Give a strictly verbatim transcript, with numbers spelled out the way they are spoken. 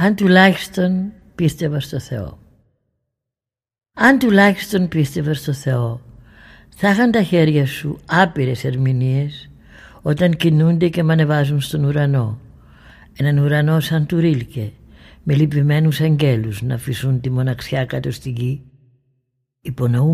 Αν τουλάχιστον πίστευα στο Θεό. Αν τουλάχιστον πίστευα στο Θεό, θα είχαν τα χέρια σου άπειρες ερμηνείες όταν κινούνται και μ' ανεβάζουν στον ουρανό. Έναν ουρανό σαν του Ρίλκε, με λυπημένους αγγέλους να φυσούν τη μοναξιά κάτω στη γη, υπονοούμε